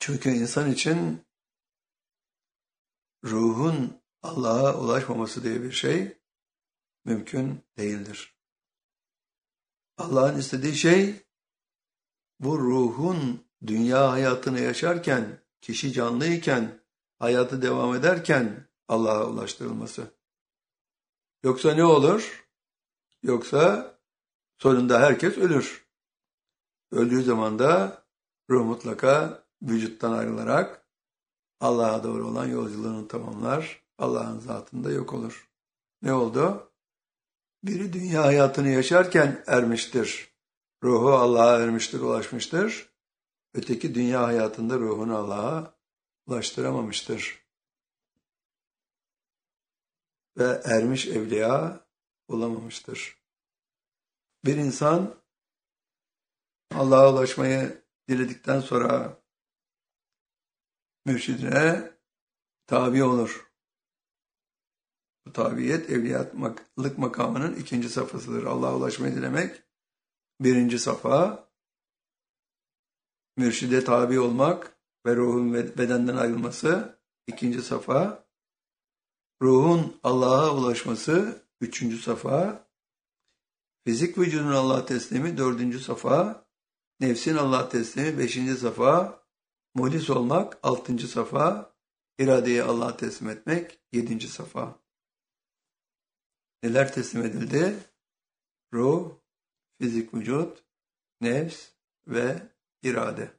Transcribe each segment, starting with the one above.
Çünkü insan için ruhun Allah'a ulaşmaması diye bir şey mümkün değildir. Allah'ın istediği şey bu ruhun dünya hayatını yaşarken, kişi canlıyken, hayatı devam ederken Allah'a ulaştırılması. Yoksa ne olur? Yoksa sonunda herkes ölür. Öldüğü zaman da ruh mutlaka vücuttan ayrılarak Allah'a doğru olan yolculuğunu tamamlar. Allah'ın zatında yok olur. Ne oldu? Biri dünya hayatını yaşarken ermiştir. Ruhu Allah'a ermiştir, ulaşmıştır. Öteki dünya hayatında ruhunu Allah'a ulaştıramamıştır. Ve ermiş evliya olamamıştır. Bir insan Allah'a ulaşmayı diledikten sonra mürşidine tabi olur. Bu tabiyet evliyalık makamının ikinci safhasıdır. Allah'a ulaşmayı dilemek birinci safha. Mürşide tabi olmak ve ruhun bedenden ayrılması ikinci safha. Ruhun Allah'a ulaşması üçüncü safha. Fizik vücudun Allah'a teslimi dördüncü safha. Nefsin Allah'a teslimi beşinci safha. Muhlis olmak altıncı safha. İradeyi Allah'a teslim etmek yedinci safha. Neler teslim edildi? Ruh, fizik vücut, nefs ve irade.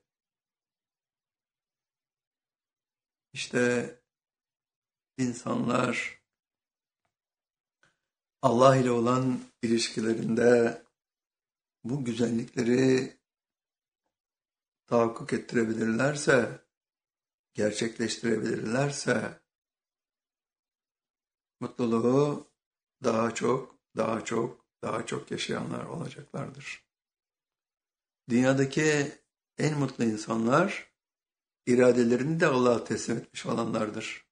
İşte insanlar Allah ile olan ilişkilerinde bu güzellikleri tahakkuk ettirebilirlerse, gerçekleştirebilirlerse mutluluğu daha çok yaşayanlar olacaklardır. Dünyadaki en mutlu insanlar iradelerini de Allah'a teslim etmiş olanlardır.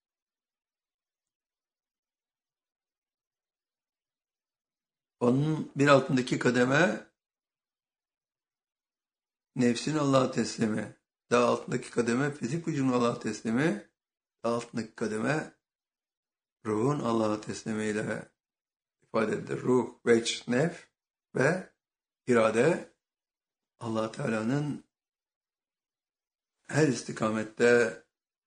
Onun bir altındaki kademe nefsin Allah'a teslimi, daha altındaki kademe fizik vücudun Allah'a teslimi, daha altındaki kademe ruhun Allah'a teslimiyle ifade edilir. Ruh, veç, nef ve irade Allah Teala'nın her istikamette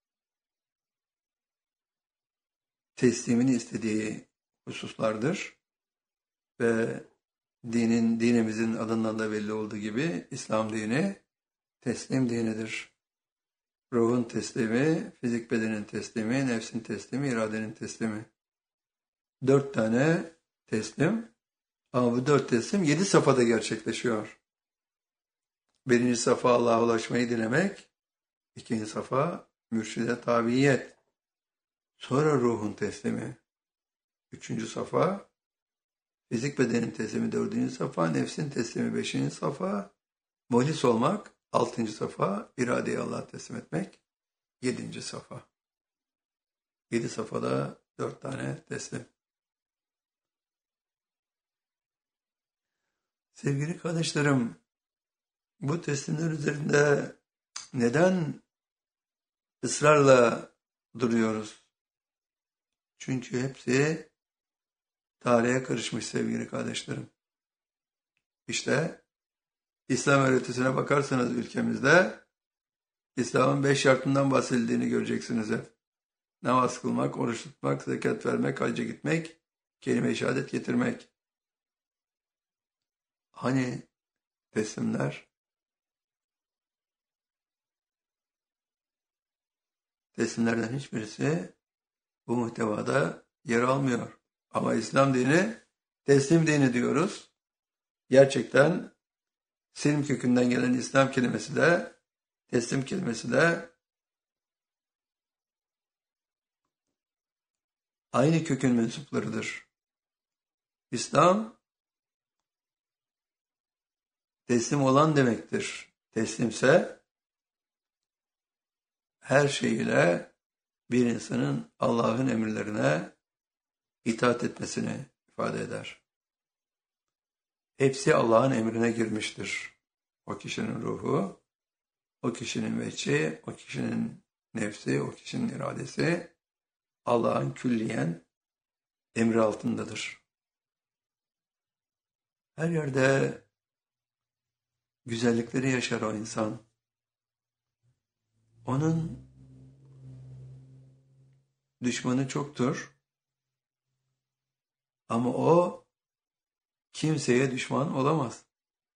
teslimini istediği hususlardır. Ve dinimizin adından da belli olduğu gibi İslam dini teslim dinidir. Ruhun teslimi, fizik bedenin teslimi, nefsin teslimi, iradenin teslimi. 4 tane teslim ama bu 4 teslim 7 safhada gerçekleşiyor. Birinci safha Allah'a ulaşmayı dilemek, ikinci safha mürşide tabiyet, sonra ruhun teslimi, üçüncü safha fizik bedenin teslimi dördüncü safha, nefsin teslimi beşinci safha, muhlis olmak altıncı safha, iradeyi Allah'a teslim etmek yedinci safha. 7 safhada 4 tane teslim. Sevgili kardeşlerim, bu teslimler üzerinde neden ısrarla duruyoruz? Çünkü hepsi tarihe karışmış sevgili kardeşlerim. İşte İslam öğretisine bakarsanız ülkemizde İslam'ın 5 şartından bahsedildiğini göreceksiniz hep. Namaz kılmak, oruç tutmak, zekat vermek, hacca gitmek, kelime-i şehadet getirmek. Hani teslimler? Teslimlerden hiçbirisi bu muhtevada yer almıyor. Ama İslam dini teslim dini diyoruz. Gerçekten Silm kökünden gelen İslam kelimesi de, teslim kelimesi de aynı kökün mensuplarıdır. İslam teslim olan demektir. Teslimse her şeyiyle bir insanın Allah'ın emirlerine itaat etmesini ifade eder. Hepsi Allah'ın emrine girmiştir. O kişinin ruhu o kişinin veçi, o kişinin nefsi, o kişinin iradesi Allah'ın külliyen emri altındadır. Her yerde güzellikleri yaşar o insan. Onun düşmanı çoktur ama o kimseye düşman olamaz.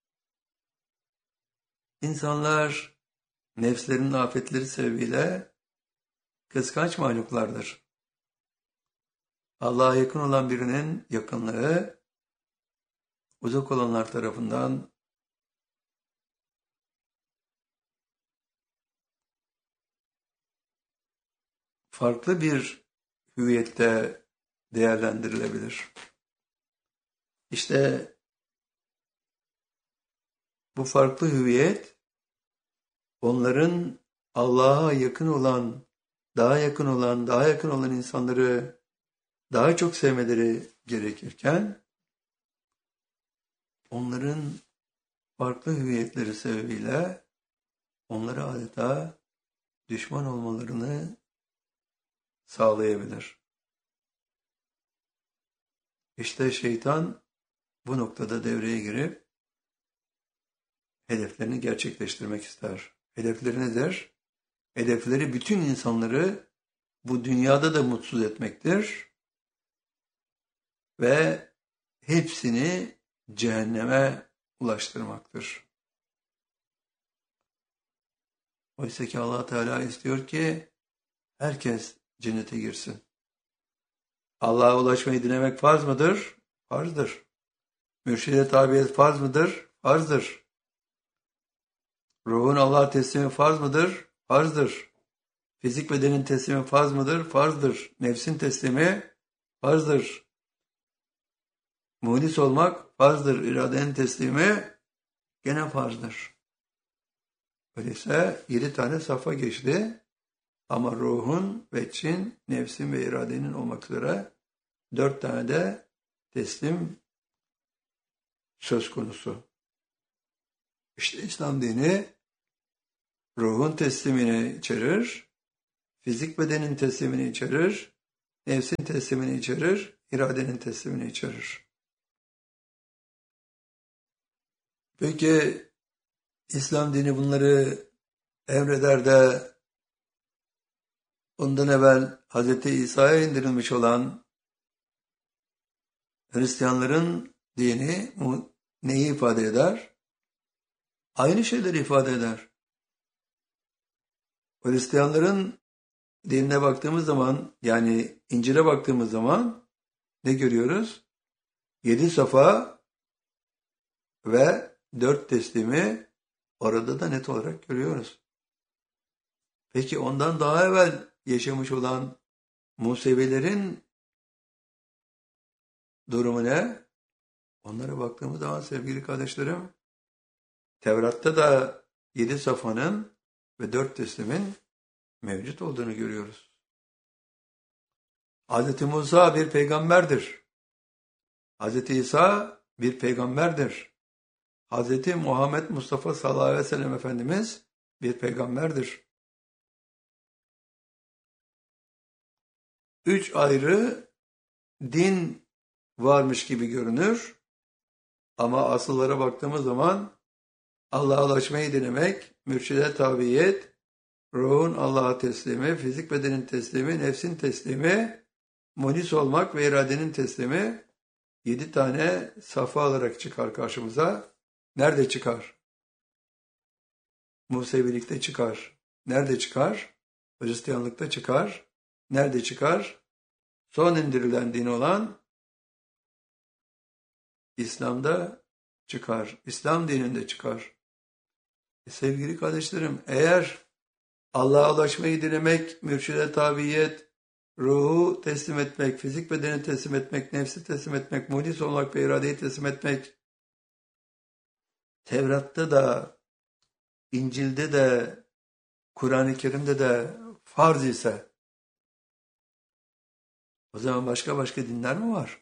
İnsanlar nefslerinin afetleri sebebiyle kıskanç mahluklardır. Allah'a yakın olan birinin yakınlığı uzak olanlar tarafından farklı bir hüviyette değerlendirilebilir. İşte bu farklı hüviyet onların Allah'a yakın olan, daha yakın olan insanları daha çok sevmeleri gerekirken onların farklı hüviyetleri sebebiyle onlara adeta düşman olmalarını sağlayabilir. İşte şeytan bu noktada devreye girip hedeflerini gerçekleştirmek ister. Hedefleri nedir? Hedefleri bütün insanları bu dünyada da mutsuz etmektir ve hepsini cehenneme ulaştırmaktır. Oysa ki Allah Teala istiyor ki herkes cennete girsin. Allah'a ulaşmayı dilemek farz mıdır? Farzdır. Mürşide tabiyet farz mıdır? Farzdır. Ruhun Allah'a teslimi farz mıdır? Farzdır. Fizik bedenin teslimi farz mıdır? Farzdır. Nefsin teslimi farzdır. Muhlis olmak farzdır. İradenin teslimi gene farzdır. Öyleyse 7 tane safa geçti. Ama ruhun, veçin, nefsin ve iradenin olmak üzere 4 tane de teslim söz konusu. İşte İslam dini ruhun teslimini içerir, fizik bedenin teslimini içerir, nefsin teslimini içerir, iradenin teslimini içerir. Peki İslam dini bunları emreder de ondan evvel Hz. İsa'ya indirilmiş olan Hristiyanların dini neyi ifade eder? Aynı şeyleri ifade eder. Hristiyanların dinine baktığımız zaman, yani İncil'e baktığımız zaman ne görüyoruz? 7 safa ve 4 teslimi orada da net olarak görüyoruz. Peki ondan daha evvel yaşamış olan Musevilerin durumu ne? Onlara baktığımız zaman sevgili kardeşlerim, Tevrat'ta da 7 safanın ve 4 teslimin mevcut olduğunu görüyoruz. Hz. Musa bir peygamberdir. Hz. İsa bir peygamberdir. Hz. Muhammed Mustafa sallallahu aleyhi ve sellem Efendimiz bir peygamberdir. 3 ayrı din varmış gibi görünür ama asıllara baktığımız zaman Allah'a ulaşmayı dilemek, mürşide tabiyet, ruhun Allah'a teslimi, fizik bedenin teslimi, nefsin teslimi, munis olmak ve iradenin teslimi 7 tane safa olarak çıkar karşımıza. Nerede çıkar? Musevilikte çıkar. Nerede çıkar? Hristiyanlıkta çıkar. Nerede çıkar? Son indirilen din olan İslam'da çıkar. İslam dininde çıkar. Sevgili kardeşlerim, eğer Allah'a ulaşmayı dilemek, mürşide tabiyet, ruhu teslim etmek, fizik bedeni teslim etmek, nefsi teslim etmek, muhlis olmak ve iradeyi teslim etmek, Tevrat'ta da, İncil'de de, Kur'an-ı Kerim'de de farz ise, o zaman başka dinler mi var?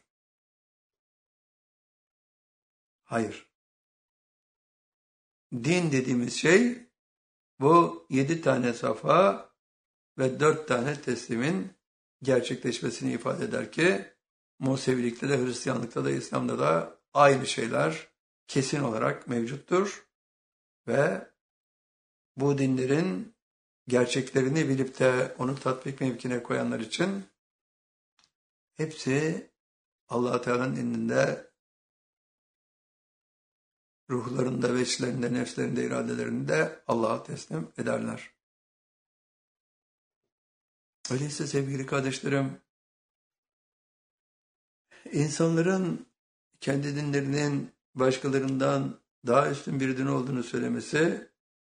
Hayır. Din dediğimiz şey Bu 7 tane safa ve 4 tane teslimin gerçekleşmesini ifade eder ki Musevilikte de, Hristiyanlıkta da, İslam'da da aynı şeyler kesin olarak mevcuttur ve bu dinlerin gerçeklerini bilip de onu tatbik mevkine koyanlar için hepsi Allah-u Teala'nın indinde, ruhlarında, veçlerinde, nefslerinde, iradelerinde Allah'a teslim ederler. Öyleyse sevgili kardeşlerim, insanların kendi dinlerinin başkalarından daha üstün bir din olduğunu söylemesi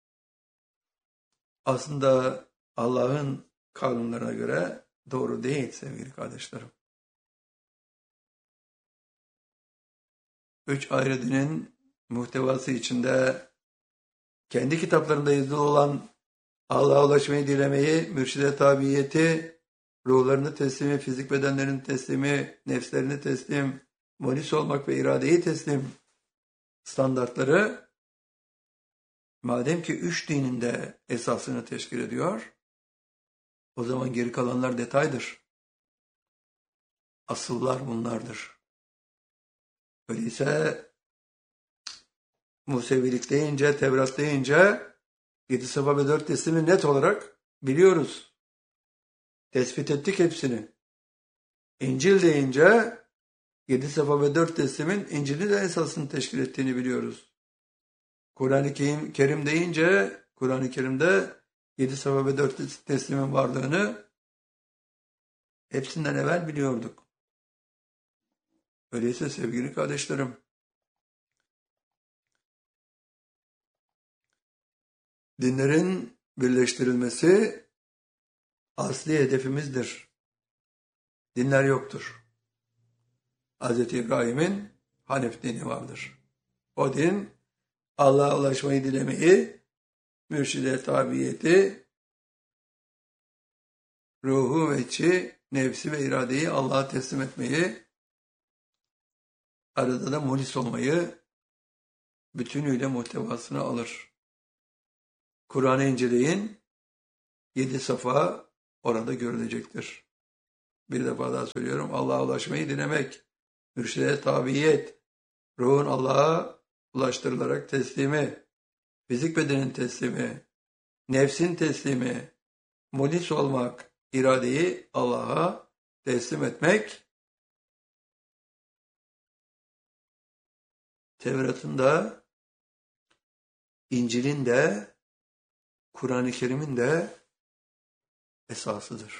aslında Allah'ın kanunlarına göre doğru değil sevgili kardeşlerim. 3 ayrı dinin muhtevası içinde kendi kitaplarında yazılı olan Allah'a ulaşmayı dilemeyi, mürşide tabiyeti, ruhlarını teslimi, fizik bedenlerinin teslimi, nefslerini teslim, munis olmak ve iradeyi teslim standartları madem ki 3 dinin de esasını teşkil ediyor, o zaman geri kalanlar detaydır. Asıllar bunlardır. Öyleyse Musevilik deyince, Tevrat deyince 7 safa ve 4 teslimi net olarak biliyoruz. Tespit ettik hepsini. İncil deyince 7 safa ve 4 teslimin İncil'i de esasını teşkil ettiğini biliyoruz. Kur'an-ı Kerim deyince Kur'an-ı Kerim'de 7 safa ve 4 teslimin varlığını hepsinden evvel biliyorduk. Öyleyse sevgili kardeşlerim, dinlerin birleştirilmesi asli hedefimizdir. Dinler yoktur. Hz. İbrahim'in Hanef dini vardır. O din Allah'a ulaşmayı dilemeyi, mürşide tabiyeti, ruhu ve içi, nefsi ve iradeyi Allah'a teslim etmeyi, arada da muhlis olmayı bütünüyle muhtevasına alır. Kur'an'ı inceleyin, 7 safa orada görülecektir. Bir defa daha söylüyorum, Allah'a ulaşmayı dilemek, mürşide tabiyet, ruhun Allah'a ulaştırılarak teslimi, fizik bedenin teslimi, nefsin teslimi, mulis olmak, iradeyi Allah'a teslim etmek, Tevrat'ın da, İncil'in de, Kur'an-ı Kerim'in de esasıdır.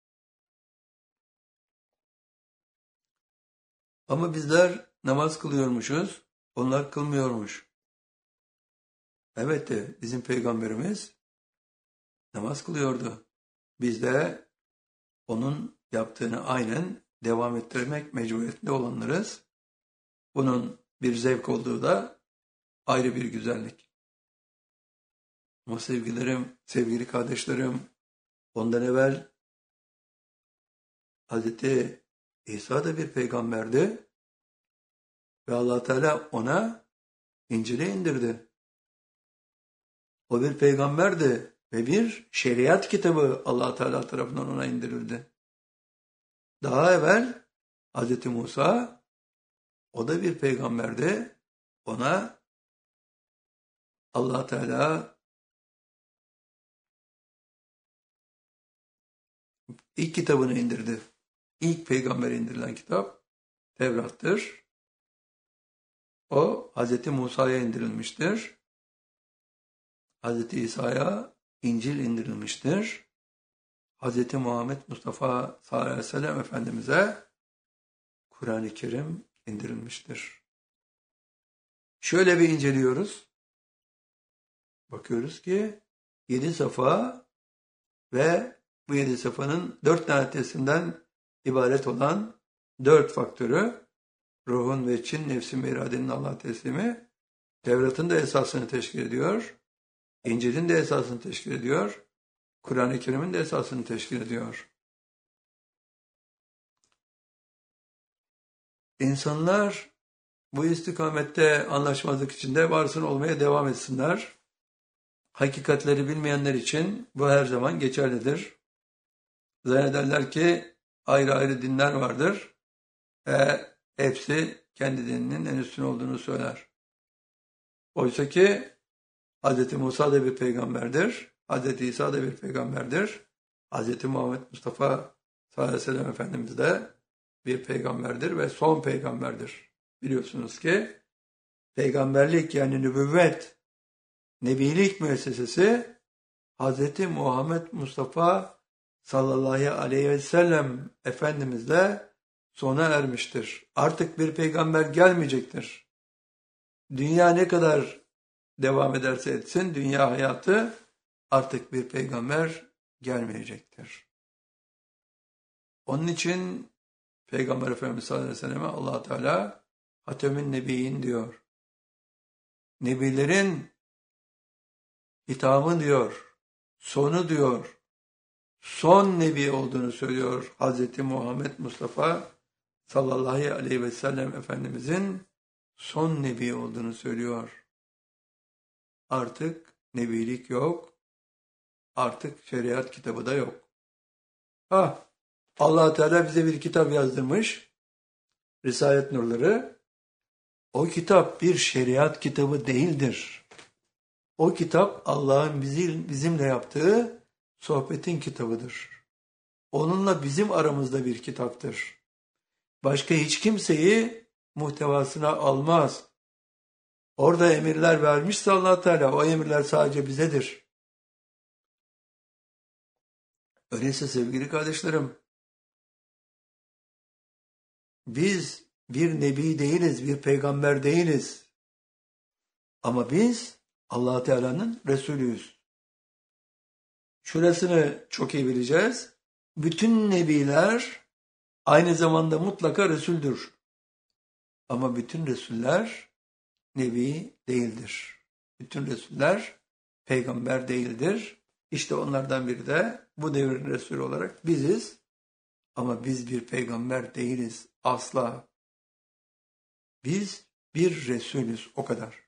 Ama bizler namaz kılıyormuşuz, onlar kılmıyormuş. Evet de bizim peygamberimiz namaz kılıyordu. Biz de onun yaptığını aynen devam ettirmek mecburiyetinde olanlarız. Bunun bir zevk olduğu da ayrı bir güzellik. Ama sevgilerim, sevgili kardeşlerim, ondan evvel Hz. İsa da bir peygamberdi ve Allah Teala ona İncil'i indirdi. O bir peygamberdi ve bir şeriat kitabı Allah Teala tarafından ona indirildi. Daha evvel Hz. Musa, o da bir peygamberdi. Ona Allah Teala ilk kitabını indirdi. İlk peygambere indirilen kitap Tevrat'tır. O Hz. Musa'ya indirilmiştir. Hz. İsa'ya İncil indirilmiştir. Hz. Muhammed Mustafa sallallahu aleyhi ve sellem Efendimiz'e Kur'an-ı Kerim indirilmiştir. Şöyle bir inceliyoruz. Bakıyoruz ki 7 safa ve bu 7 safanın 4 tane teslimden ibaret olan 4 faktörü, ruhun ve için, nefsin ve iradenin Allah'a teslimi, Tevrat'ın da esasını teşkil ediyor, İncil'in de esasını teşkil ediyor, Kur'an-ı Kerim'in de esasını teşkil ediyor. İnsanlar bu istikamette anlaşmazlık içinde varsın olmaya devam etsinler. hakikatleri bilmeyenler için bu her zaman geçerlidir. Zannederler ki ayrı ayrı dinler vardır ve hepsi kendi dininin en üstün olduğunu söyler. Oysa ki Hz. Musa da bir peygamberdir, Hz. İsa da bir peygamberdir, Hz. Muhammed Mustafa sallallahu aleyhi ve sellem Efendimiz de bir peygamberdir ve son peygamberdir. Biliyorsunuz ki peygamberlik yani nübüvvet, nebilik müessesesi Hz. Muhammed Mustafa sallallahu aleyhi ve sellem Efendimizle sona ermiştir. Artık bir peygamber gelmeyecektir. Dünya ne kadar devam ederse etsin, dünya hayatı artık bir peygamber gelmeyecektir. Onun için Peygamber Efendimiz sallallahu aleyhi ve selleme Allah Teala Hatemün Nebiyyin diyor. Nebilerin hitamı diyor, sonu diyor, son nebi olduğunu söylüyor Hz. Muhammed Mustafa sallallahu aleyhi ve sellem Efendimizin son nebi olduğunu söylüyor. Artık nebilik yok, artık şeriat kitabı da yok. Allah Teala bize bir kitap yazdırmış, Risalet Nurları. O kitap bir şeriat kitabı değildir. O kitap Allah'ın bizimle yaptığı sohbetin kitabıdır. Onunla bizim aramızda bir kitaptır. Başka hiç kimseyi muhtevasına almaz. Orada emirler vermişse Allah Teala o emirler sadece bizedir. Öyleyse sevgili kardeşlerim, biz bir nebi değiliz, bir peygamber değiliz. Ama biz Allah Teala'nın Resulüyüz. Şurasını çok iyi bileceğiz. Bütün nebiler aynı zamanda mutlaka Resul'dür. Ama bütün Resuller nebi değildir. Bütün Resuller peygamber değildir. İşte onlardan biri de bu devrin Resulü olarak biziz. Ama biz bir peygamber değiliz asla. Biz bir Resulüz o kadar.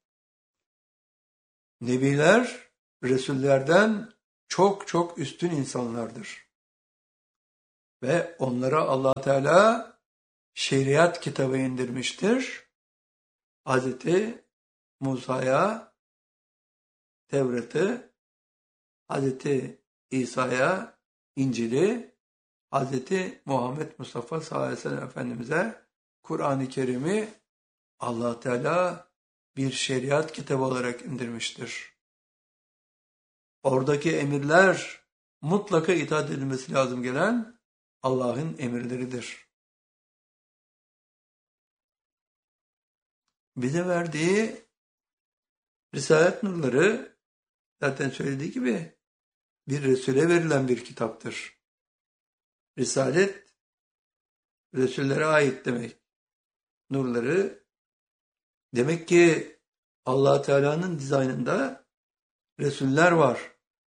Nebiler Resullerden çok çok üstün insanlardır. Ve onlara Allah Teala şeriat kitabı indirmiştir. Hz. Musa'ya Tevrat'ı, Hz. İsa'ya İncil'i, Hz. Muhammed Mustafa sallallahu aleyhi ve sellem Efendimiz'e Kur'an-ı Kerim'i Allah Teala bir şeriat kitabı olarak indirmiştir. Oradaki emirler mutlaka itaat edilmesi lazım gelen Allah'ın emirleridir. Bize verdiği Risalet Nurları zaten söylediği gibi bir Resul'e verilen bir kitaptır. Risalet, Resullere ait demek. Nurları, demek ki Allah Teala'nın dizaynında Resuller var.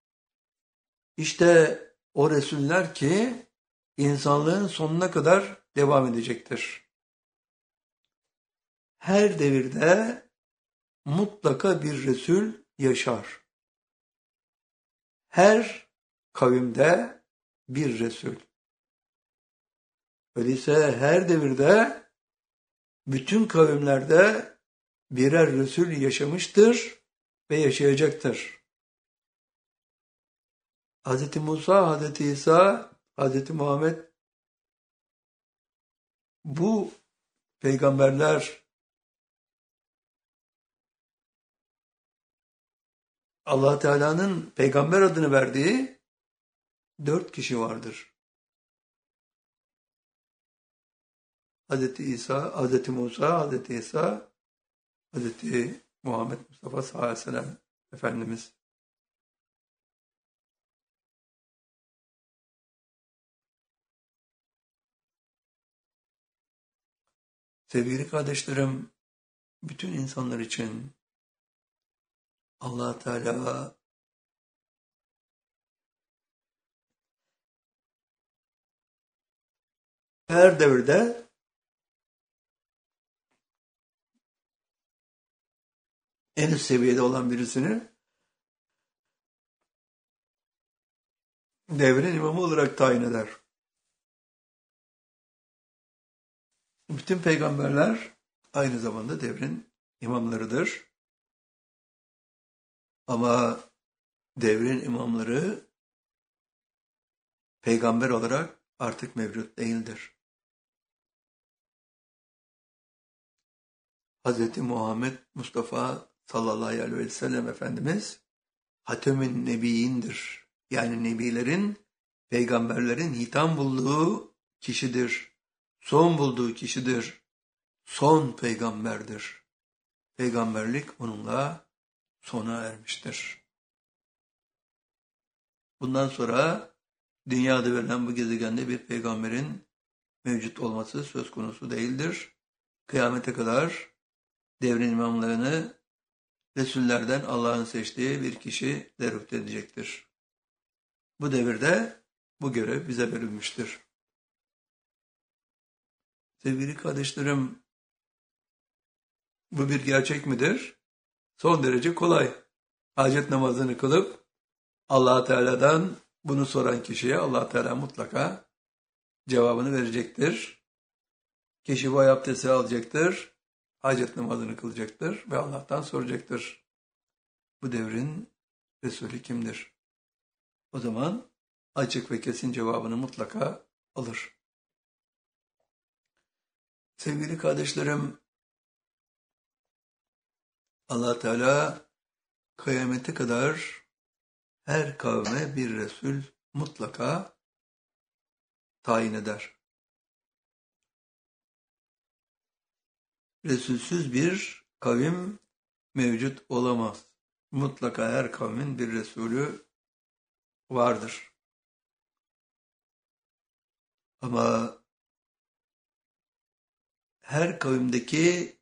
İşte o Resuller ki insanlığın sonuna kadar devam edecektir. Her devirde mutlaka bir Resul yaşar. Her kavimde bir Resul. Öyleyse her devirde bütün kavimlerde birer Resul yaşamıştır ve yaşayacaktır. Hz. Musa, Hz. İsa, Hz. Muhammed, bu peygamberler Allah Teala'nın peygamber adını verdiği 4 kişi vardır. Hz. İsa, Hz. Musa, Hz. İsa, Hz. Muhammed Mustafa sallallahu aleyhi ve sellem Efendimiz. Sevgili kardeşlerim, bütün insanlar için Allah Teala her devirde en üst seviyede olan birisini devrin imamı olarak tayin eder. Bütün peygamberler aynı zamanda devrin imamlarıdır. Ama devrin imamları peygamber olarak artık mevcut değildir. Hz. Muhammed Mustafa sallallahu aleyhi ve sellem Efendimiz Hatemün Nebiyindir. Yani nebilerin, peygamberlerin hitam bulduğu kişidir. Son bulduğu kişidir. Son peygamberdir. Peygamberlik onunla sona ermiştir. Bundan sonra dünyada verilen bu gezegende bir peygamberin mevcut olması söz konusu değildir. Kıyamete kadar devrin imamlarını Resullerden Allah'ın seçtiği bir kişi derüft edecektir. Bu devirde bu görev bize verilmiştir. Sevgili kardeşlerim, bu bir gerçek midir? Son derece kolay. Hacet namazını kılıp Allah Teala'dan bunu soran kişiye Allah Teala mutlaka cevabını verecektir. Kişi bu abdesti alacaktır, hacet namazını kılacaktır ve Allah'tan soracaktır. Bu devrin Resulü kimdir? O zaman açık ve kesin cevabını mutlaka alır. Sevgili kardeşlerim, Allah Teala kıyamete kadar her kavme bir Resul mutlaka tayin eder. Resulsüz bir kavim mevcut olamaz. Mutlaka her kavmin bir Resulü vardır. Ama her kavimdeki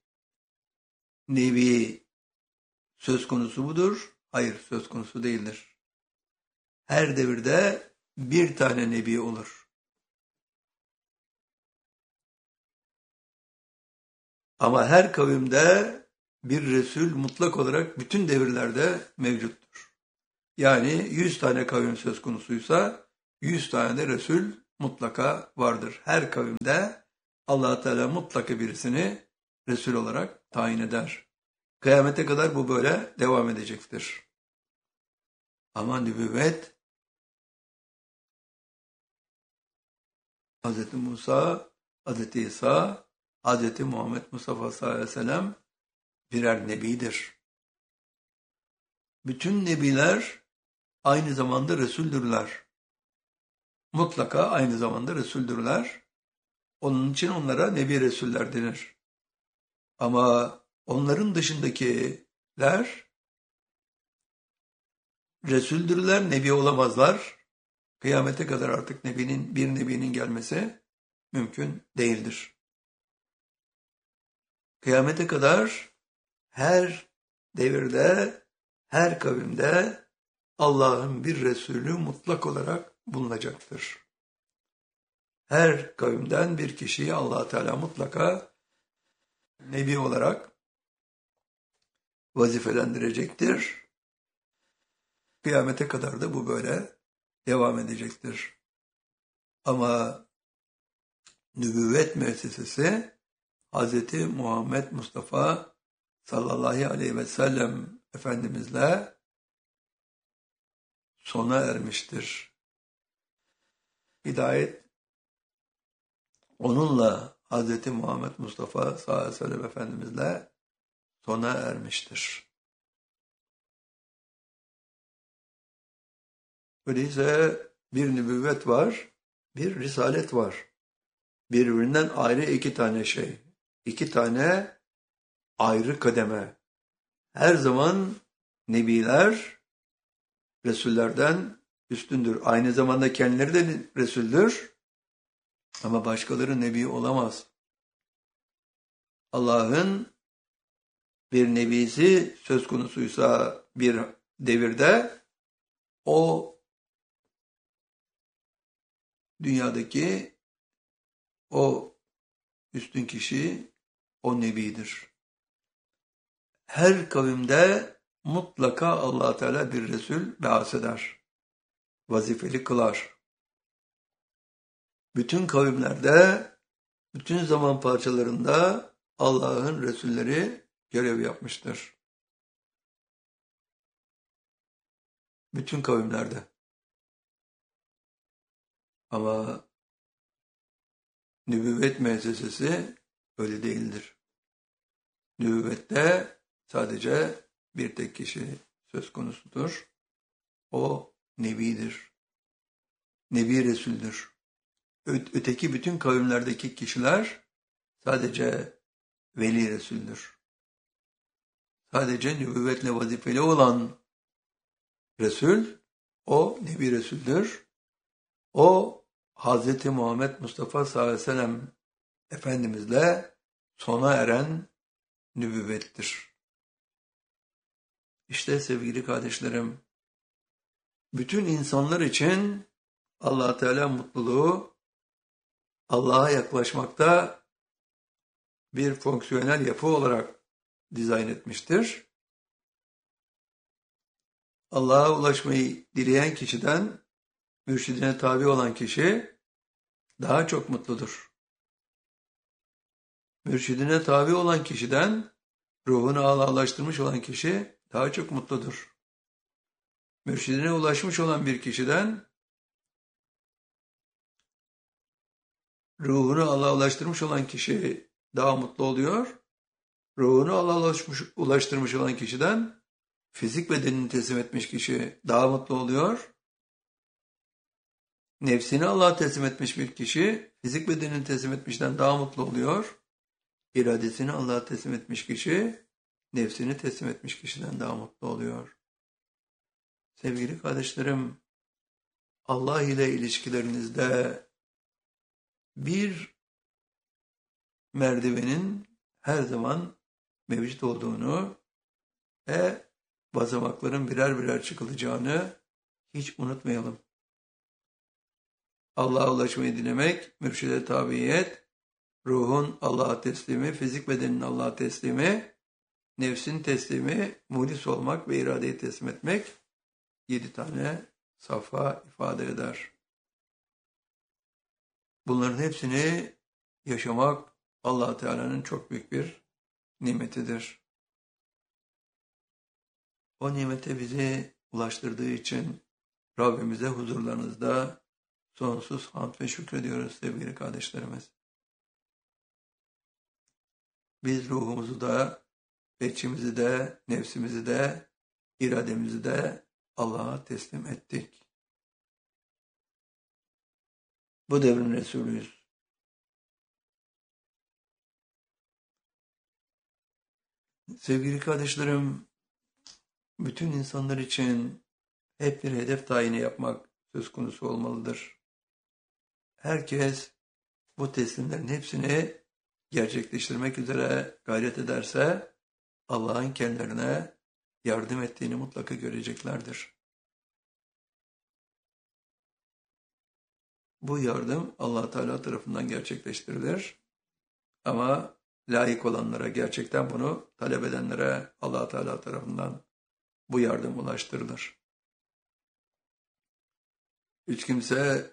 nebi söz konusu mudur? Hayır, söz konusu değildir. Her devirde bir tane nebi olur. Ama her kavimde bir Resul mutlak olarak bütün devirlerde mevcuttur. Yani 100 tane kavim söz konusuysa 100 tane de Resul mutlaka vardır. Her kavimde Allah Teala mutlaka birisini Resul olarak tayin eder. Kıyamete kadar bu böyle devam edecektir. Ama nübüvvet Hz. Musa, Hz. İsa, Hz. Muhammed Mustafa sallallahu aleyhi ve sellem birer nebidir. Bütün nebiler aynı zamanda Resuldürler. Mutlaka aynı zamanda Resuldürler. Onun için onlara Nebi Resuller denir. Ama onların dışındakiler Resuldürler, Nebi olamazlar. Kıyamete kadar artık bir nebinin gelmesi mümkün değildir. Kıyamete kadar her devirde, her kavimde Allah'ın bir Resulü mutlak olarak bulunacaktır. Her kavimden bir kişiyi Allah Teala mutlaka Nebi olarak vazifelendirecektir. Kıyamete kadar da bu böyle devam edecektir. Ama nübüvvet müessesesi Hz. Muhammed Mustafa sallallahu aleyhi ve sellem Efendimizle sona ermiştir. Hidayet onunla Hz. Muhammed Mustafa sallallahu aleyhi ve sellem Efendimizle sona ermiştir. Öyleyse bir nübüvvet var, bir risalet var. Birbirinden ayrı iki tane şey. İki tane ayrı kademe. Her zaman nebiler Resullerden üstündür. Aynı zamanda kendileri de Resuldür. Ama başkaları nebi olamaz. Allah'ın bir nebisi söz konusuysa bir devirde o dünyadaki o üstün kişi o nebidir. Her kavimde mutlaka Allah Teala bir Resul ba'as eder. vazifeli kılar. Bütün kavimlerde, bütün zaman parçalarında Allah'ın Resulleri görev yapmıştır. Bütün kavimlerde. Ama nübüvvet müessesesi öyle değildir. Nübüvvette sadece bir tek kişi söz konusudur. O Nebidir. Nebi Resul'dür. Öteki bütün kavimlerdeki kişiler sadece Veli Resul'dür. Sadece nübüvvetle vazifeli olan Resul, o Nebi Resul'dür. O Hz. Muhammed Mustafa sallallahu aleyhi ve sellem Efendimizle sona eren nübüvvettir. İşte sevgili kardeşlerim, bütün insanlar için Allah Teala mutluluğu Allah'a yaklaşmakta bir fonksiyonel yapı olarak dizayn etmiştir. Allah'a ulaşmayı dileyen kişiden mürşidine tabi olan kişi daha çok mutludur. Mürşidine tabi olan kişiden ruhunu Allah'laştırmış olan kişi daha çok mutludur. Mürşidine ulaşmış olan bir kişiden ruhunu Allah'a ulaştırmış olan kişi daha mutlu oluyor. Ruhunu Allah'a ulaştırmış olan kişiden fizik bedenini teslim etmiş kişi daha mutlu oluyor. Nefsini Allah'a teslim etmiş bir kişi fizik bedenini teslim etmişten daha mutlu oluyor. İradesini Allah'a teslim etmiş kişi nefsini teslim etmiş kişiden daha mutlu oluyor. Sevgili kardeşlerim, Allah ile ilişkilerinizde bir merdivenin her zaman mevcut olduğunu ve basamakların birer birer çıkılacağını hiç unutmayalım. Allah'a ulaşmayı dilemek, mürşide tabiyet, ruhun Allah'a teslimi, fizik bedenin Allah'a teslimi, nefsin teslimi, muhlis olmak ve iradeyi teslim etmek 7 tane safa ifade eder. Bunların hepsini yaşamak Allah Teala'nın çok büyük bir nimetidir. O nimete bizi ulaştırdığı için Rabbimize huzurlarınızda sonsuz hamd ve şükrediyoruz sevgili kardeşlerimiz. Biz ruhumuzu da, içimizi de, nefsimizi de, irademizi de Allah'a teslim ettik. Bu devrin Resulüyüz. Sevgili kardeşlerim, bütün insanlar için hep bir hedef tayini yapmak söz konusu olmalıdır. Herkes bu teslimlerin hepsini gerçekleştirmek üzere gayret ederse Allah'ın kendilerine yardım ettiğini mutlaka göreceklerdir. Bu yardım Allah Teala tarafından gerçekleştirilir. Ama layık olanlara, gerçekten bunu talep edenlere Allah Teala tarafından bu yardım ulaştırılır. Hiç kimse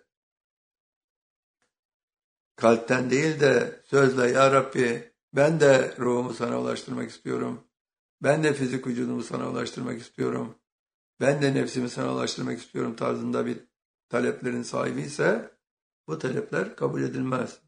kalpten değil de sözle ya Rabbi ben de ruhumu sana ulaştırmak istiyorum. Ben de fizik vücudumu sana ulaştırmak istiyorum. Ben de nefsimi sana ulaştırmak istiyorum tarzında bir taleplerin sahibi ise bu talepler kabul edilmez.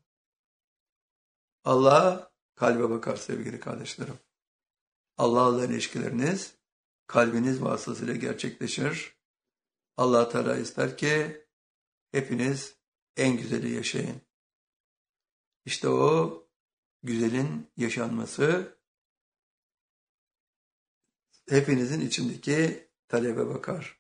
Allah kalbe bakar sevgili kardeşlerim. Allah'la ilişkileriniz kalbiniz vasıtasıyla gerçekleşir. Allah Teala ister ki hepiniz en güzeli yaşayın. İşte o güzelin yaşanması hepinizin içindeki talebe bakar.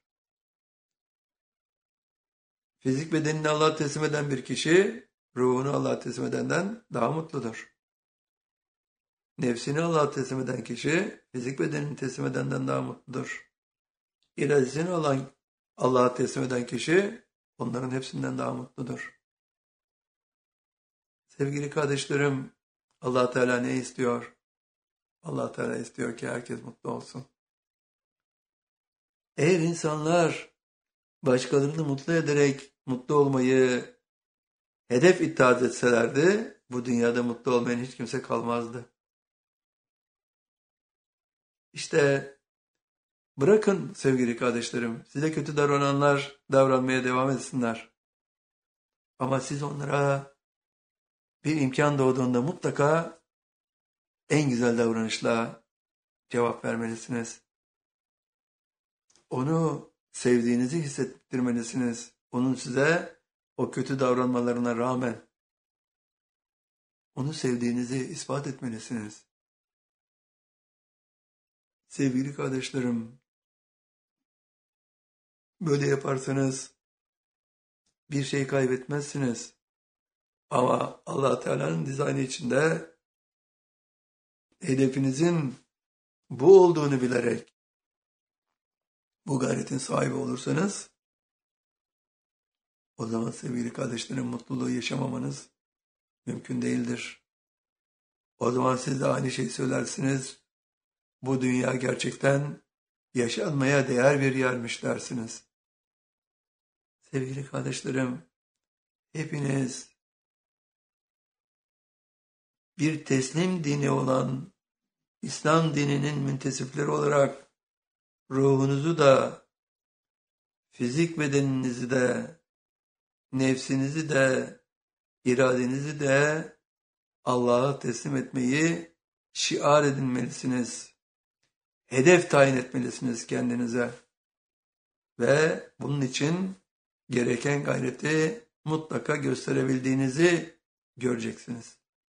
Fizik bedenini Allah'a teslim eden bir kişi ruhunu Allah'a teslim edenden daha mutludur. Nefsini Allah'a teslim eden kişi fizik bedenini teslim edenden daha mutludur. İradesini Allah'a teslim eden kişi onların hepsinden daha mutludur. Sevgili kardeşlerim, Allah Teala ne istiyor? Allah Teala istiyor ki herkes mutlu olsun. Eğer insanlar başkalarını mutlu ederek mutlu olmayı hedef iddia etselerdi, bu dünyada mutlu olmayan hiç kimse kalmazdı. İşte bırakın sevgili kardeşlerim, size kötü davrananlar davranmaya devam etsinler. Ama siz onlara bir imkan doğduğunda mutlaka en güzel davranışla cevap vermelisiniz. Onu sevdiğinizi hissettirmelisiniz. Onun size o kötü davranmalarına rağmen onu sevdiğinizi ispat etmelisiniz. Sevgili kardeşlerim, böyle yaparsanız bir şey kaybetmezsiniz. Ama Allah Teala'nın dizaynı içinde hedefinizin bu olduğunu bilerek bu gayretin sahibi olursanız, o zaman sevgili kardeşlerim mutluluğu yaşamamanız mümkün değildir. O zaman siz de aynı şeyi söylersiniz. Bu dünya gerçekten yaşanmaya değer bir yermiş dersiniz. Sevgili kardeşlerim, hepiniz bir teslim dini olan İslam dininin müntesipleri olarak ruhunuzu da, fizik bedeninizi de, nefsinizi de, iradenizi de Allah'a teslim etmeyi şiar edinmelisiniz. Hedef tayin etmelisiniz kendinize. Ve bunun için gereken gayreti mutlaka gösterebildiğinizi göreceksiniz.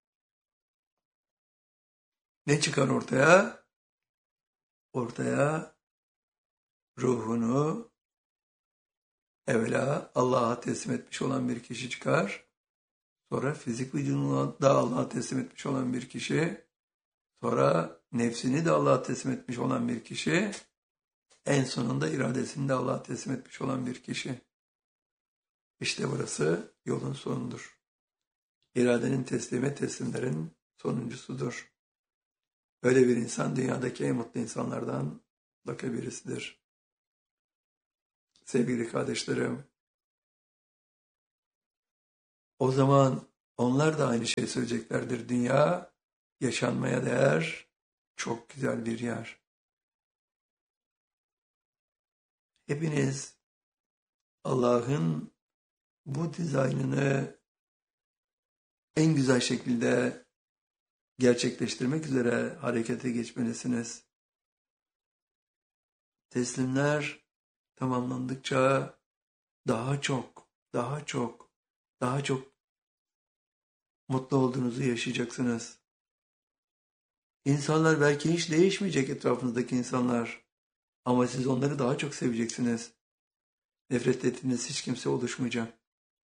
Ne çıkar ortaya? Ortaya ruhunu evvela Allah'a teslim etmiş olan bir kişi çıkar. Sonra fizik vücudunu da Allah'a teslim etmiş olan bir kişi. Sonra nefsini de Allah'a teslim etmiş olan bir kişi. En sonunda iradesini de Allah'a teslim etmiş olan bir kişi. İşte burası yolun sonudur. İradenin teslimi teslimlerin sonuncusudur. Öyle bir insan dünyadaki en mutlu insanlardan mutlaka birisidir. Sevgili kardeşlerim, o zaman onlar da aynı şeyi söyleyeceklerdir. Dünya yaşanmaya değer, çok güzel bir yer. Hepiniz Allah'ın bu dizaynını en güzel şekilde gerçekleştirmek üzere harekete geçmelisiniz. Teslimler tamamlandıkça daha çok mutlu olduğunuzu yaşayacaksınız. İnsanlar belki hiç değişmeyecek, etrafınızdaki insanlar. Ama siz onları daha çok seveceksiniz. Nefret ettiğiniz hiç kimse oluşmayacak.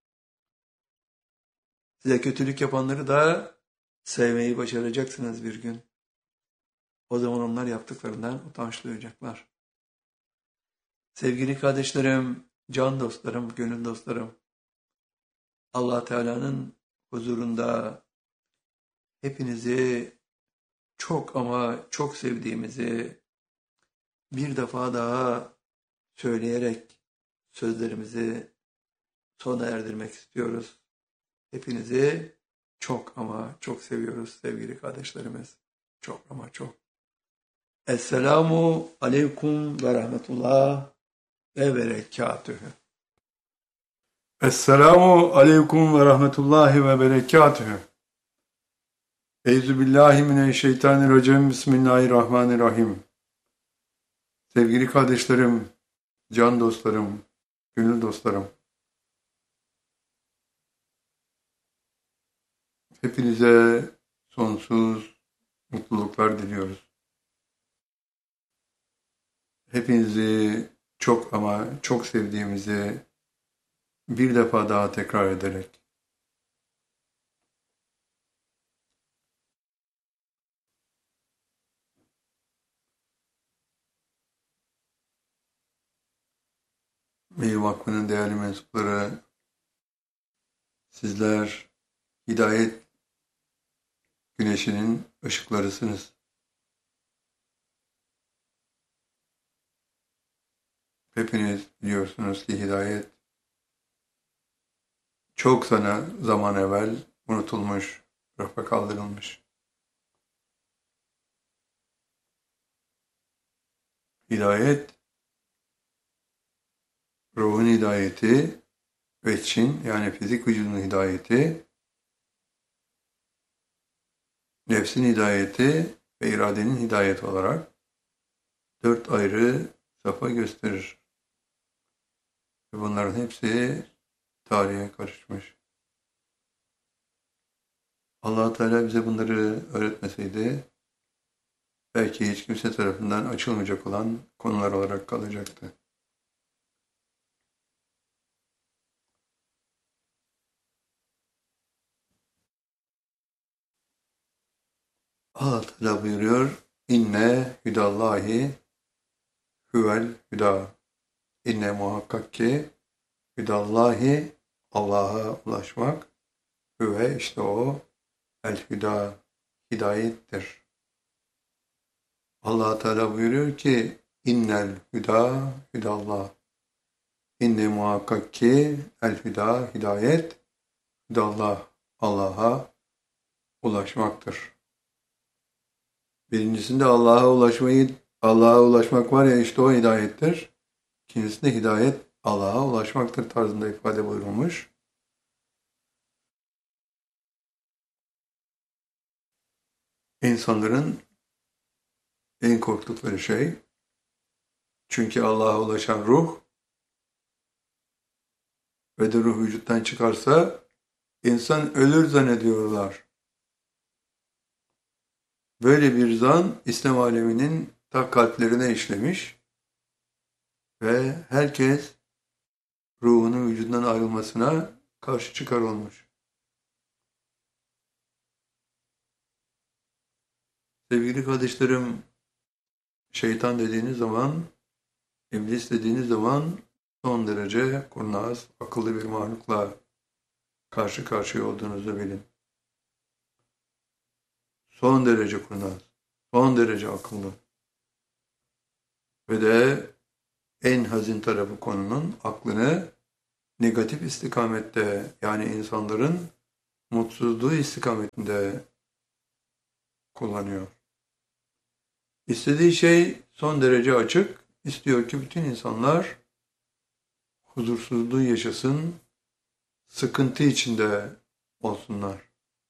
Size kötülük yapanları da sevmeyi başaracaksınız bir gün. O zaman onlar yaptıklarından utanç duyacaklar. Sevgili kardeşlerim, can dostlarım, gönül dostlarım, Allah Teala'nın huzurunda hepinizi çok ama çok sevdiğimizi bir defa daha söyleyerek sözlerimizi sona erdirmek istiyoruz. Hepinizi çok ama çok seviyoruz sevgili kardeşlerimiz. Çok ama çok. Esselamu aleyküm ve rahmetullah ve berekatühü. Esselamu aleyküm ve rahmetullahi ve berekatühü. Euzubillahimineşşeytanirracim. Bismillahirrahmanirrahim. Sevgili kardeşlerim, can dostlarım, gönül dostlarım. Hepinize sonsuz mutluluklar diliyoruz. Hepinizi çok ama çok sevdiğimizi bir defa daha tekrar ederek Meyve Vakfı'nın değerli mensupları, sizler hidayet güneşinin ışıklarısınız. Hepiniz biliyorsunuz ki hidayet çok zaman evvel unutulmuş, rafa kaldırılmış. Hidayet, ruhun hidayeti, veçin yani fizik vücudun hidayeti, nefsin hidayeti ve iradenin hidayeti olarak 4 ayrı safa gösterir. Ve bunların hepsi tarihe karışmış. Allah Teala bize bunları öğretmeseydi belki hiç kimse tarafından açılmayacak olan konular olarak kalacaktı. Allah Teala buyuruyor, İnne hüdallahi huvel hüda. İnne muhakkak ki hüdallahi Allah'a ulaşmak, hüve işte o, el hüda, hidayettir. Allah Teala buyuruyor ki innel hüda hüdallah. İnne muhakkak ki el hüda hidayet, hüdallah Allah'a ulaşmaktır. Birincisinde Allah'a ulaşmak var ya işte o hidayettir. İkincisinde hidayet Allah'a ulaşmaktır tarzında ifade buyurulmuş. İnsanların en korktukları şey, çünkü Allah'a ulaşan ruh ve de ruh vücuttan çıkarsa insan ölür zannediyorlar. Böyle bir zan İslam aleminin ta kalplerine işlemiş ve herkes ruhunun vücudundan ayrılmasına karşı çıkar olmuş. Sevgili kardeşlerim, şeytan dediğiniz zaman, iblis dediğiniz zaman son derece kurnaz, akıllı bir mahlukla karşı karşıya olduğunuzu bilin. Son derece kurnaz, son derece akıllı. Ve de en hazin tarafı konunun aklını negatif istikamette, yani insanların mutsuzluğu istikametinde kullanıyor. İstediği şey son derece açık. İstiyor ki bütün insanlar huzursuzluğu yaşasın, sıkıntı içinde olsunlar.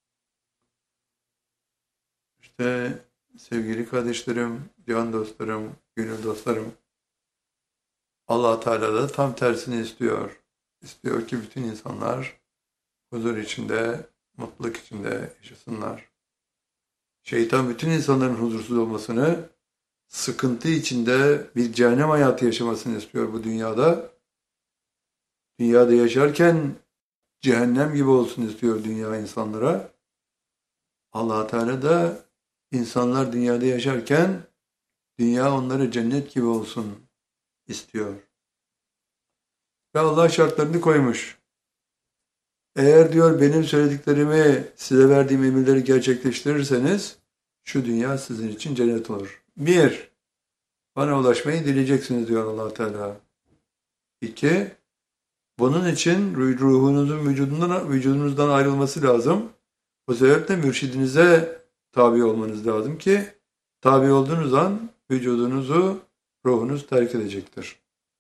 İşte sevgili kardeşlerim, can dostlarım, gönül dostlarım, Allah Teala da tam tersini istiyor. İstiyor ki bütün insanlar huzur içinde, mutluluk içinde yaşasınlar. Şeytan bütün insanların huzursuz olmasını, sıkıntı içinde bir cehennem hayatı yaşamasını istiyor bu dünyada. Dünyada yaşarken cehennem gibi olsun istiyor dünya insanlara. Allah Teala da insanlar dünyada yaşarken dünya onlara cennet gibi olsun istiyor. Ve Allah şartlarını koymuş. Eğer diyor benim söylediklerimi, size verdiğim emirleri gerçekleştirirseniz şu dünya sizin için cennet olur. 1. Bana ulaşmayı dileyeceksiniz diyor Allah Teala. 2. Bunun için ruhunuzun vücudunuzdan ayrılması lazım. Bu sebeple mürşidinize tabi olmanız lazım ki tabi olduğunuz an vücudunuzu ruhunuz terk edecektir.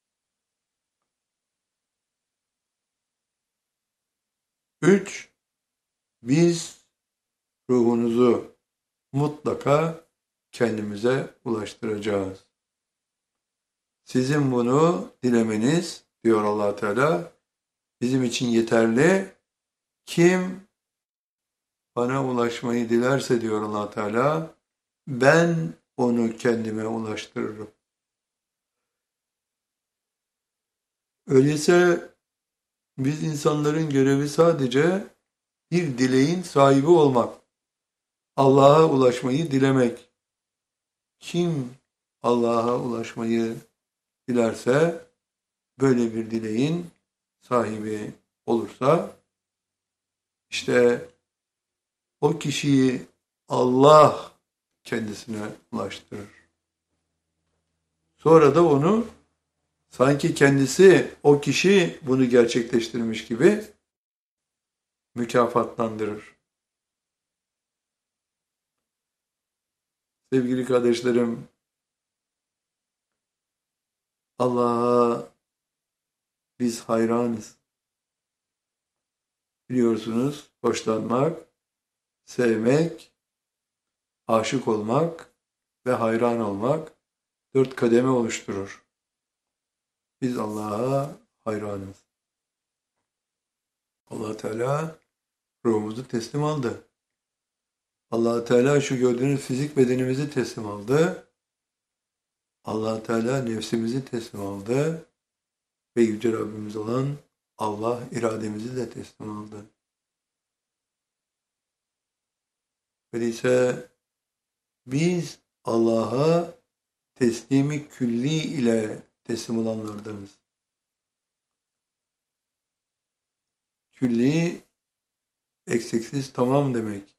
3. Biz ruhunuzu mutlaka kendimize ulaştıracağız. Sizin bunu dilemeniz diyor Allah Teala bizim için yeterli. Kim bana ulaşmayı dilerse diyor Allah Teala ben onu kendime ulaştırırım. Öyleyse biz insanların görevi sadece bir dileğin sahibi olmak. Allah'a ulaşmayı dilemek. Kim Allah'a ulaşmayı dilerse böyle bir dileğin sahibi olursa işte o kişiyi Allah kendisine ulaştırır. Sonra da onu Sanki kendisi, o kişi bunu gerçekleştirmiş gibi mükafatlandırır. Sevgili kardeşlerim, Allah'a biz hayranız. Biliyorsunuz, hoşlanmak, sevmek, aşık olmak ve hayran olmak 4 kademe oluşturur. Biz Allah'a hayranız. Allah Teala ruhumuzu teslim aldı. Allah Teala şu gördüğünüz fizik bedenimizi teslim aldı. Allah Teala nefsimizi teslim aldı ve Yüce Rabbimiz olan Allah irademizi de teslim aldı. Öyleyse biz Allah'a teslimi külli ile teslim olanlardanız. Külli, eksiksiz tamam demek.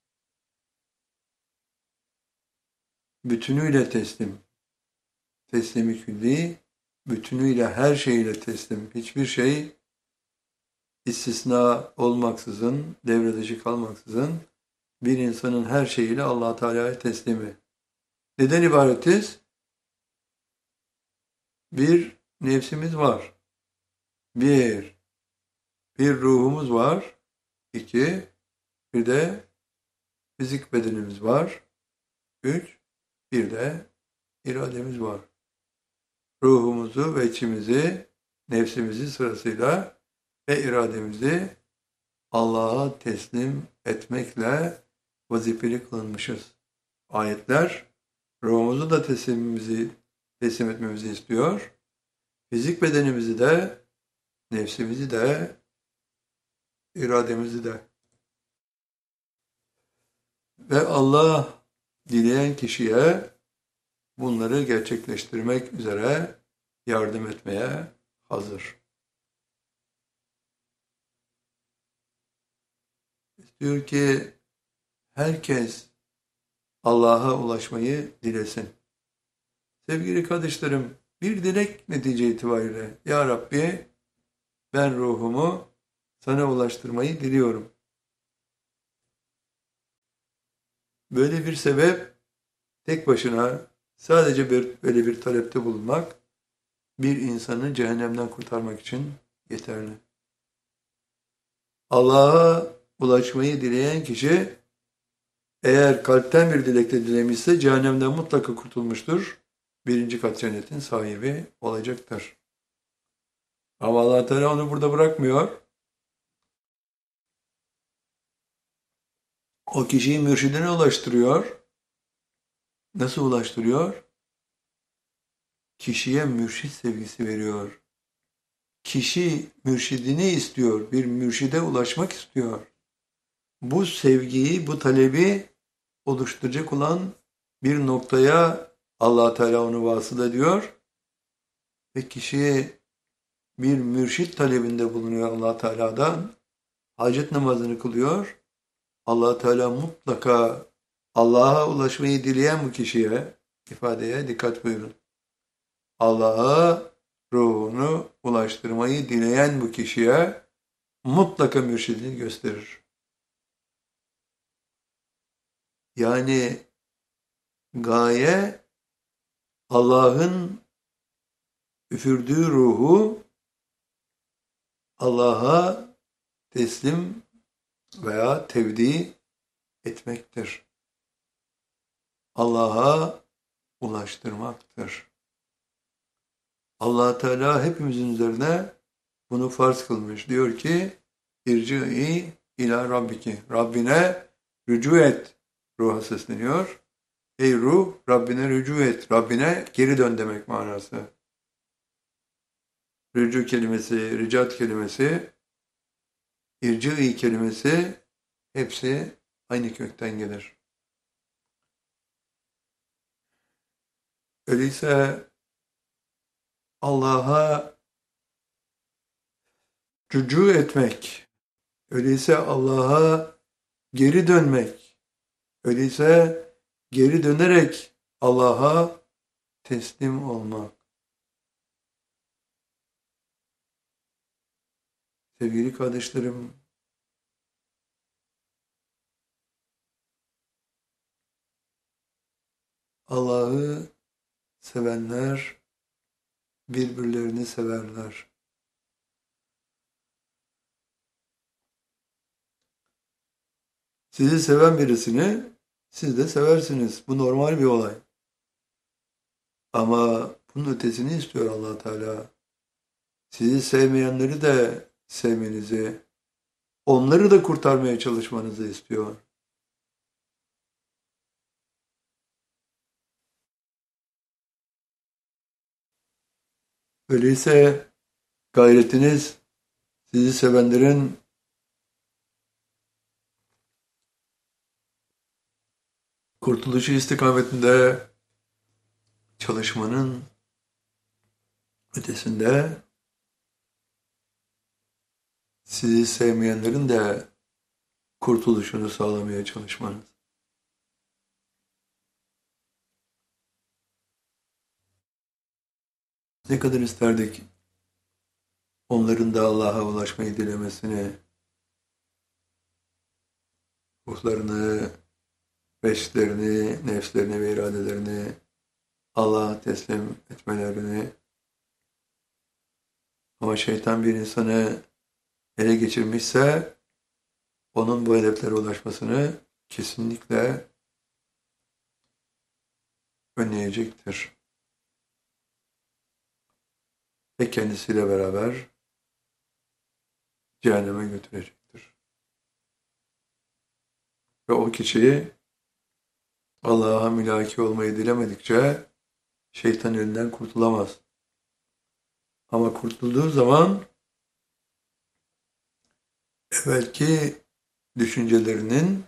Bütünüyle teslim. Teslimi külli, bütünüyle her şeyle teslim. Hiçbir şey istisna olmaksızın, devre dışı kalmaksızın bir insanın her şeyiyle Allah Teala'ya teslimi. Neden ibaretiz? Bir nefsimiz var. Bir ruhumuz var. 2, bir de fizik bedenimiz var. 3, bir de irademiz var. Ruhumuzu ve içimizi, nefsimizi sırasıyla ve irademizi Allah'a teslim etmekle vazifeli kılınmışız. Ayetler ruhumuzu da teslim etmemizi istiyor. Fizik bedenimizi de, nefsimizi de, irademizi de. Ve Allah dileyen kişiye bunları gerçekleştirmek üzere yardım etmeye hazır. Diyor ki herkes Allah'a ulaşmayı dilesin. Sevgili kardeşlerim, bir dilek netice itibariyle Ya Rabbi ben ruhumu sana ulaştırmayı diliyorum. Böyle bir sebep tek başına sadece böyle bir talepte bulunmak bir insanı cehennemden kurtarmak için yeterli. Allah'a ulaşmayı dileyen kişi eğer kalpten bir dilekle dilemişse cehennemden mutlaka kurtulmuştur. 1. kat cennetin sahibi olacaktır. Ama Allah Teala onu burada bırakmıyor. O kişiyi mürşidine ulaştırıyor. Nasıl ulaştırıyor? Kişiye mürşid sevgisi veriyor. Kişi mürşidini istiyor, bir mürşide ulaşmak istiyor. Bu sevgiyi, bu talebi oluşturacak olan bir noktaya Allah Teala onu vasıl ediyor ve kişiye bir mürşid talebinde bulunuyor Allah Teala'dan. Hacet namazını kılıyor. Allah Teala mutlaka Allah'a ulaşmayı dileyen bu kişiye, ifadeye dikkat buyurun. Allah'a ruhunu ulaştırmayı dileyen bu kişiye mutlaka mürşidini gösterir. Yani gaye Allah'ın üfürdüğü ruhu Allah'a teslim veya tevdi etmektir. Allah'a ulaştırmaktır. Allah Teala hepimizin üzerine bunu farz kılmış. Diyor ki irci'i ila rabbiki. Rabbine rücu et. Ruha sesleniyor. Ey ruh Rabbine rücu et. Rabbine geri dön demek manası. Rücu kelimesi, ricat kelimesi, irci'i kelimesi hepsi aynı kökten gelir. Öyleyse Allah'a rücu etmek, öyleyse Allah'a geri dönmek, öyleyse geri dönerek Allah'a teslim olmak. Sevgili kardeşlerim, Allah'ı sevenler birbirlerini severler. Sizi seven birisini siz de seversiniz. Bu normal bir olay. Ama bunun ötesini istiyor Allah Teala. Sizi sevmeyenleri de sevmenizi, onları da kurtarmaya çalışmanızı istiyor. Öyleyse gayretiniz sizi sevenlerin kurtuluşu istikametinde çalışmanın ötesinde sizi sevmeyenlerin de kurtuluşunu sağlamaya çalışmanız. Ne kadar isterdik onların da Allah'a ulaşmayı dilemesini, ruhlarını, beşlerini, nefslerini ve iradelerini Allah'a teslim etmelerini. Ama şeytan bir insanı ele geçirmişse onun bu hedeflere ulaşmasını kesinlikle önleyecektir. Ve kendisiyle beraber cehenneme götürecektir. Ve o kişiyi Allah'a mülaki olmayı dilemedikçe şeytan elinden kurtulamaz. Ama kurtulduğu zaman evvelki düşüncelerinin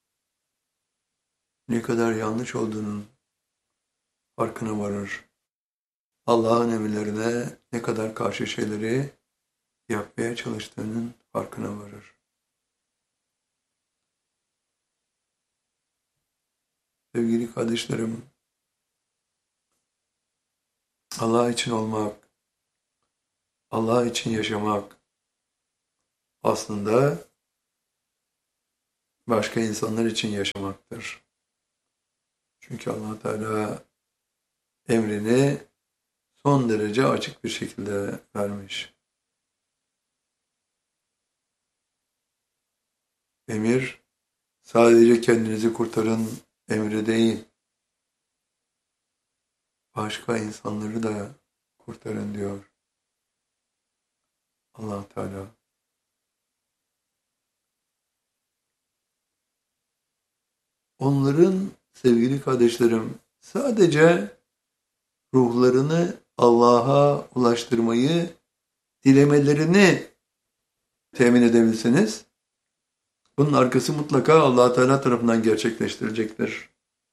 ne kadar yanlış olduğunun farkına varır. Allah'ın emirlerine ne kadar karşı şeyleri yapmaya çalıştığının farkına varır. Sevgili kardeşlerim, Allah için olmak, Allah için yaşamak aslında başka insanlar için yaşamaktır. Çünkü Allah Teala emrini son derece açık bir şekilde vermiş. Emir sadece kendinizi kurtarın emri değil, başka insanları da kurtarın diyor Allah Teala. Onların sevgili kardeşlerim sadece ruhlarını Allah'a ulaştırmayı dilemelerini temin edebilseniz bunun arkası mutlaka Allah Teala tarafından gerçekleştirecektir.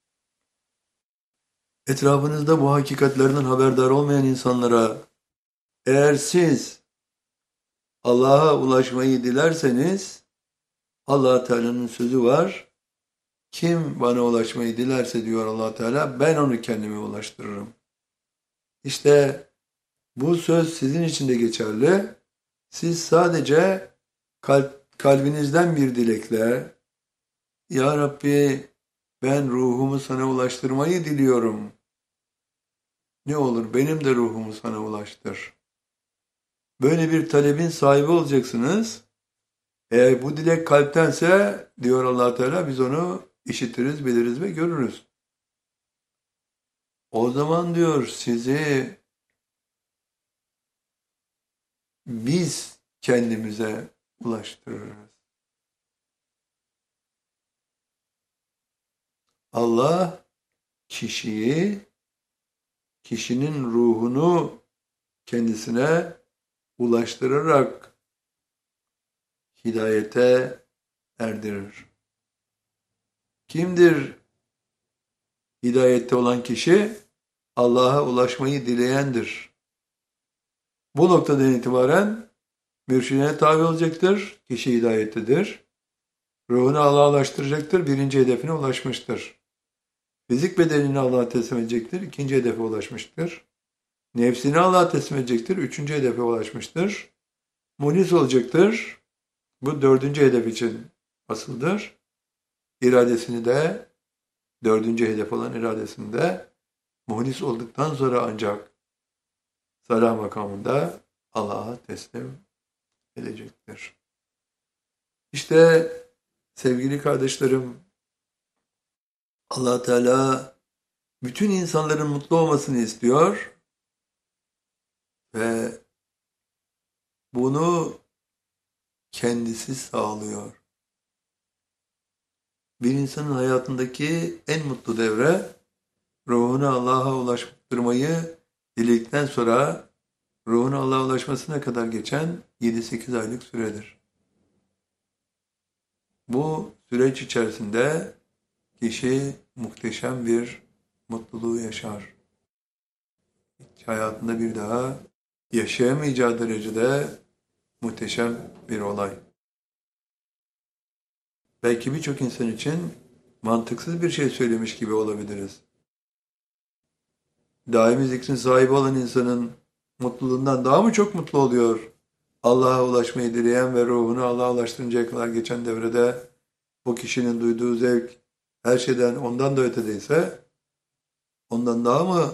Etrafınızda bu hakikatlerden haberdar olmayan insanlara eğer siz Allah'a ulaşmayı dilerseniz Allah Teala'nın sözü var. Kim bana ulaşmayı dilerse diyor Allah Teala ben onu kendime ulaştırırım. İşte bu söz sizin için de geçerli. Siz sadece kalbinizden bir dilekle Ya Rabbi ben ruhumu sana ulaştırmayı diliyorum. Ne olur benim de ruhumu sana ulaştır. Böyle bir talebin sahibi olacaksınız. Eğer bu dilek kalptense diyor Allah Teala biz onu işitiriz, biliriz ve görürüz. O zaman diyor sizi biz kendimize ulaştırırız. Allah kişinin ruhunu kendisine ulaştırarak hidayete erdirir. Kimdir hidayette olan kişi? Allah'a ulaşmayı dileyendir. Bu noktadan itibaren mürşidine tabi olacaktır. Kişi hidayettedir. Ruhunu Allah'a ulaştıracaktır. Birinci hedefine ulaşmıştır. Fizik bedenini Allah'a teslim edecektir. İkinci hedefe ulaşmıştır. Nefsini Allah'a teslim edecektir. Üçüncü hedefe ulaşmıştır. muhlis olacaktır. Bu dördüncü hedef için asıldır. İradesini de, dördüncü hedef olan iradesini de muhlis olduktan sonra ancak salah makamında Allah'a teslim edecektir. İşte sevgili kardeşlerim, Allah Teala bütün insanların mutlu olmasını istiyor ve bunu kendisi sağlıyor. Bir insanın hayatındaki en mutlu devre, ruhunu Allah'a ulaştırmayı diledikten sonra ruhun Allah'a ulaşmasına kadar geçen 7-8 aylık süredir. Bu süreç içerisinde kişi muhteşem bir mutluluğu yaşar. Hiç hayatında bir daha yaşayamayacağı derecede muhteşem bir olay. Belki birçok insan için mantıksız bir şey söylemiş gibi olabiliriz. Daimi zikrin sahibi olan insanın mutluluğundan daha mı çok mutlu oluyor? Allah'a ulaşmayı dileyen ve ruhunu Allah'a ulaştırıncaya kadar geçen devrede bu kişinin duyduğu zevk her şeyden ondan da ötedeyse, ondan daha mı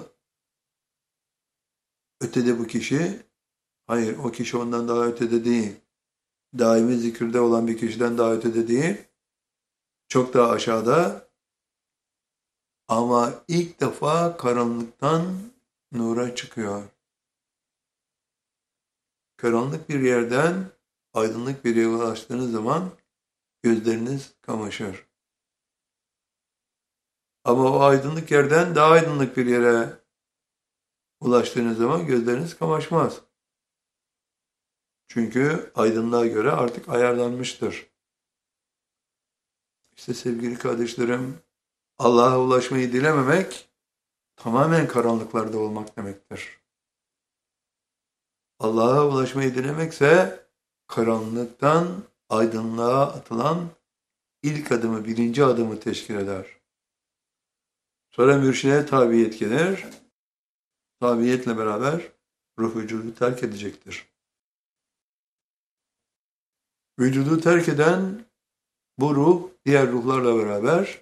ötede bu kişi? Hayır, o kişi ondan daha ötede değil. Daimi zikirde olan bir kişiden daha ötede değil. Çok daha aşağıda. Ama ilk defa karanlıktan nura çıkıyor. Karanlık bir yerden aydınlık bir yere ulaştığınız zaman gözleriniz kamaşır. Ama o aydınlık yerden daha aydınlık bir yere ulaştığınız zaman gözleriniz kamaşmaz. Çünkü aydınlığa göre artık ayarlanmıştır. İşte sevgili kardeşlerim, Allah'a ulaşmayı dilememek tamamen karanlıklarda olmak demektir. Allah'a ulaşmayı dilemekse karanlıktan aydınlığa atılan ilk adımı, birinci adımı teşkil eder. Sonra mürşide tabiyet gelir. Tabiyetle beraber ruh vücudu terk edecektir. Vücudu terk eden bu ruh diğer ruhlarla beraber